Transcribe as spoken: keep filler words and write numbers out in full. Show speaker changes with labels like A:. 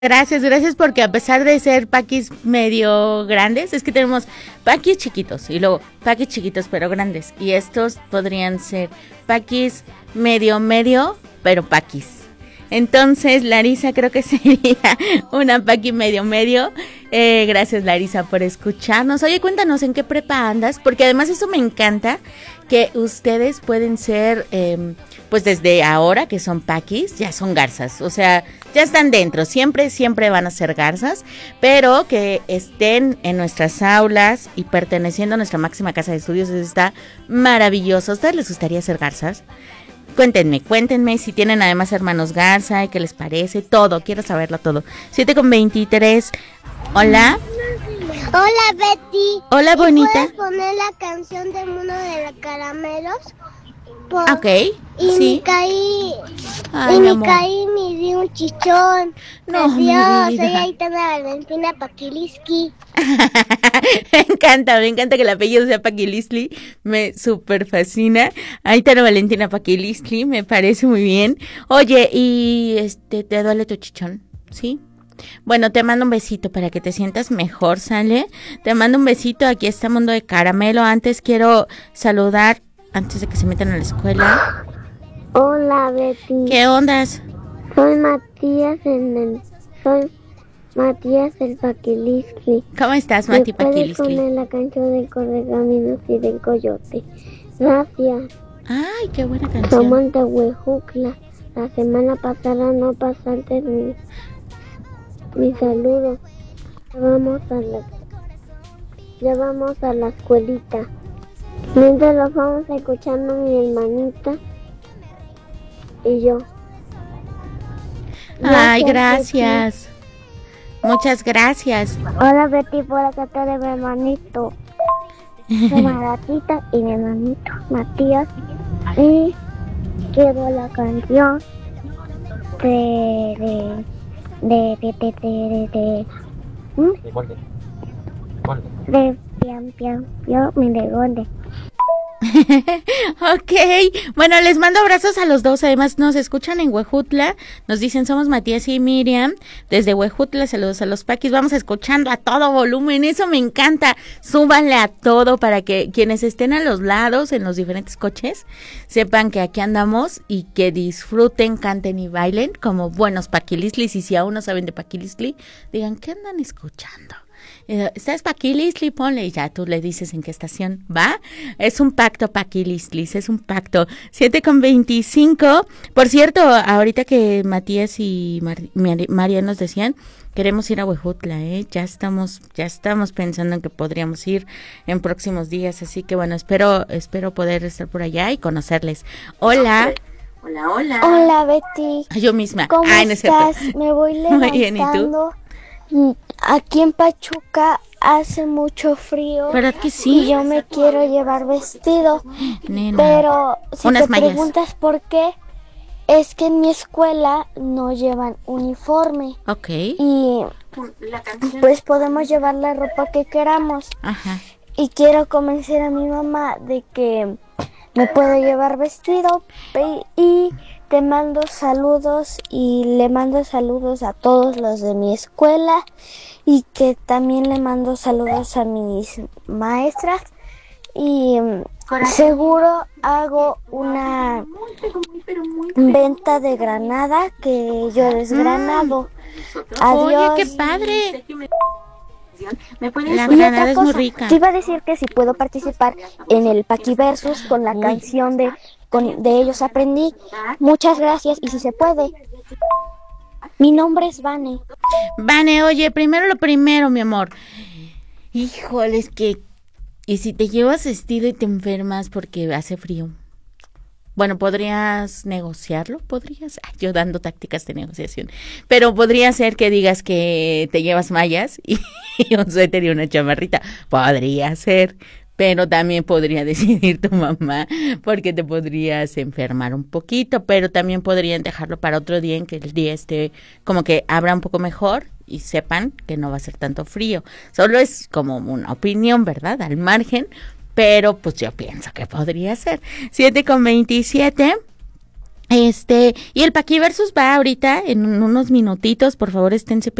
A: Gracias, gracias porque a pesar de ser paquis medio grandes, es que tenemos paquis chiquitos y luego paquis chiquitos pero grandes. Y estos podrían ser paquis medio medio, pero paquis. Entonces, Larisa creo que sería una paqui medio medio. Eh, gracias, Larisa, por escucharnos. Oye, cuéntanos en qué prepa andas, porque además eso me encanta, que ustedes pueden ser, eh, pues desde ahora que son paquis, ya son garzas. O sea, ya están dentro, siempre, siempre van a ser garzas, pero que estén en nuestras aulas y perteneciendo a nuestra máxima casa de estudios, eso está maravilloso. ¿A ustedes les gustaría ser garzas? Cuéntenme, cuéntenme si tienen además hermanos Garza y qué les parece, todo, quiero saberlo todo. siete con veintitrés, hola.
B: Hola, Betty.
A: Hola, bonita.
B: ¿Puedes poner la canción del mundo de los caramelos? Por...
A: Ok,
B: y
A: sí.
B: me caí,
A: Ay,
B: y
A: mi
B: me
A: amor.
B: caí y me di un chichón.
A: No, mi
B: Adiós,
A: vida.
B: soy Aitana Valentina Paquiliski.
A: Me encanta, me encanta que el apellido sea Paquilistli, me súper fascina. Aitana Valentina Paquilistli, me parece muy bien. Oye, y este, ¿te duele tu chichón? ¿Sí? Bueno, te mando un besito para que te sientas mejor, ¿sale? Te mando un besito, aquí está Mundo de Caramelo. Antes quiero saludar, antes de que se metan a la escuela.
B: Hola, Betty.
A: ¿Qué ondas?
B: Soy Matías en el... Soy Matías el Paquiliski.
A: ¿Cómo estás, Mati Paquiliski?
B: ¿Me puedes poner la canción del Correcaminos y del Coyote? Gracias.
A: Ay, qué buena canción.
B: Somos de Huejucla. La semana pasada no pasaste mi, mi saludo. Ya vamos a la, ya vamos a la escuelita. Mientras los vamos escuchando mi hermanita y yo.
A: Ay, gracias. Muchas gracias.
B: Hola, Betty, por acá está de mi hermanito. Mi Maratita y mi hermanito Matías. Y quiero la canción de de de de de de de ¿Mm?
C: ¿De cuál? ¿De cuál?
B: de pian pian yo mi legonde.
A: Ok, bueno, les mando abrazos a los dos, además nos escuchan en Huejutla, nos dicen somos Matías y Miriam, desde Huejutla, saludos a los paquis, vamos escuchando a todo volumen, eso me encanta, súbanle a todo para que quienes estén a los lados en los diferentes coches, sepan que aquí andamos y que disfruten, canten y bailen como buenos paquilistlis, y si aún no saben de paquilistli, digan, ¿qué andan escuchando? ¿Estás Paquilistli? Ponle y ya tú le dices en qué estación va. Es un pacto Paquilistlis, es un pacto. siete con veinticinco. Por cierto, ahorita que Matías y Mar- Mar- María nos decían, queremos ir a Huejutla, ¿eh? Ya estamos, ya estamos pensando en que podríamos ir en próximos días, así que bueno, espero, espero poder estar por allá y conocerles. Hola. Hola, hola.
B: Hola, Betty.
A: Yo misma.
B: ¿Cómo
A: Ay, no es cierto.
B: estás? Me voy
A: Muy bien, ¿y tú?
B: levantando. Y aquí en Pachuca hace mucho frío.
A: ¿Verdad que sí?
B: Y yo me quiero llevar vestido.
A: Nena.
B: Pero si
A: Unas
B: te
A: mallas.
B: preguntas por qué, es que en mi escuela no llevan uniforme.
A: Ok.
B: Y pues podemos llevar la ropa que queramos.
A: Ajá.
B: Y quiero convencer a mi mamá de que me puedo llevar vestido. pe- Y te mando saludos y le mando saludos a todos los de mi escuela. Y que también le mando saludos a mis maestras. Y mm, seguro hago una venta de granada que yo he desgranado. Adiós.
A: Oye, qué padre. La
B: Y
A: granada
B: otra
A: es muy
B: cosa,
A: rica.
B: te iba a decir que si puedo participar en el Paquiversus con la
A: Uy.
B: canción de con, de ellos aprendí. Muchas gracias y si se puede. Mi nombre es Vane.
A: Vane, oye, primero lo primero, mi amor. Híjole, es que... ¿Y si te llevas vestido y te enfermas porque hace frío? Bueno, ¿podrías negociarlo? ¿Podrías? Ay, yo dando tácticas de negociación. Pero podría ser que digas que te llevas mallas y, y un suéter y una chamarrita. Podría ser. Pero también podría decidir tu mamá porque te podrías enfermar un poquito, pero también podrían dejarlo para otro día en que el día esté como que abra un poco mejor y sepan que no va a ser tanto frío. Solo es como una opinión, ¿verdad? Al margen, pero pues yo pienso que podría ser. siete con veintisiete. Este, y el Paqui Versus va ahorita en unos minutitos, por favor esténse